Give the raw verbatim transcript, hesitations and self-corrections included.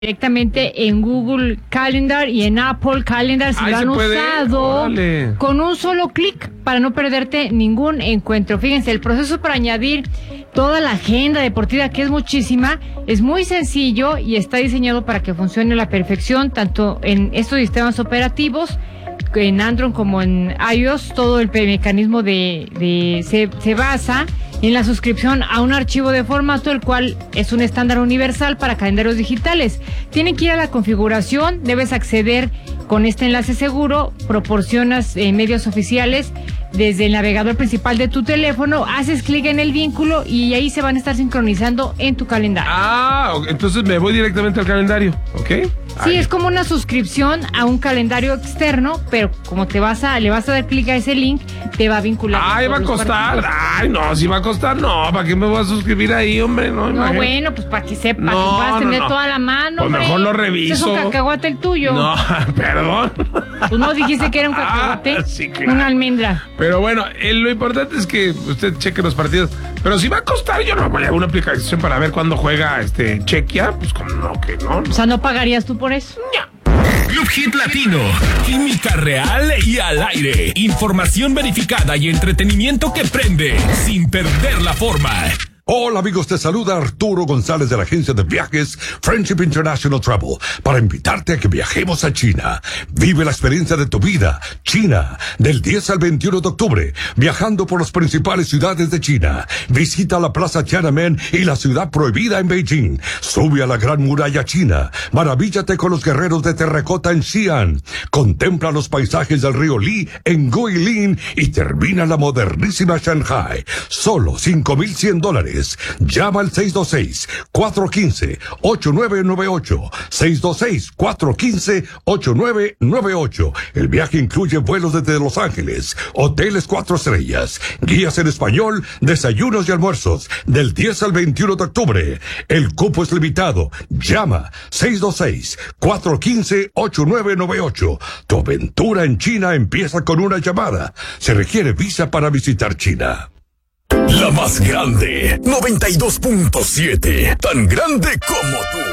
directamente en Google Calendar y en Apple Calendar si Ay, lo han usado. Órale. Con un solo clic para no perderte ningún encuentro. Fíjense, el proceso para añadir toda la agenda deportiva, que es muchísima, es muy sencillo y está diseñado para que funcione a la perfección, tanto en estos sistemas operativos, en Android como en iOS. Todo el mecanismo de, de se, se basa en la suscripción a un archivo de formato, el cual es un estándar universal para calendarios digitales. Tienen que ir a la configuración, debes acceder con este enlace seguro, proporcionas eh, medios oficiales desde el navegador principal de tu teléfono, haces clic en el vínculo y ahí se van a estar sincronizando en tu calendario. Ah, entonces me voy directamente al calendario, ¿ok? Sí, ahí es como una suscripción a un calendario externo, pero como te vas a, le vas a dar clic a ese link, te va a vincular. Ay, va a costar. Ay, no, si va a costar, no. ¿Para qué me voy a suscribir ahí, hombre? No, no imagínate. Bueno, pues para que sepas, no, que puedas no, tener no. toda la mano. Pues hombre. mejor lo reviso. Es un cacahuate el tuyo. No, perdón. Tú no dijiste que era un cacahuate. Ah, sí, claro. Una almendra. Pero bueno, eh, lo importante es que usted cheque los partidos. Pero si va a costar, yo no voy a una aplicación para ver cuándo juega este Chequia. Pues como no, que no, no. O sea, ¿no pagarías tú por eso? No. Club Hit Latino, química real y al aire, información verificada y entretenimiento que prende, sin perder la forma. Hola amigos, te saluda Arturo González de la agencia de viajes Friendship International Travel para invitarte a que viajemos a China. Vive la experiencia de tu vida, China, del diez al veintiuno de octubre, viajando por las principales ciudades de China. Visita la Plaza Tiananmen y la ciudad prohibida en Beijing. Sube a la Gran Muralla China. Maravíllate con los guerreros de terracota en Xi'an. Contempla los paisajes del río Li en Guilin y termina la modernísima Shanghai. Solo cinco mil cien dólares. Llama al seis dos seis, cuatro uno cinco, ocho nueve nueve ocho. seis dos seis, cuatro uno cinco, ocho nueve nueve ocho. El viaje incluye vuelos desde Los Ángeles, hoteles cuatro estrellas, guías en español, desayunos y almuerzos, del diez al veintiuno de octubre. El cupo es limitado. Llama seis dos seis, cuatro uno cinco, ocho nueve nueve ocho. Tu aventura en China empieza con una llamada. Se requiere visa para visitar China. La más grande, noventa y dos punto siete, tan grande como tú.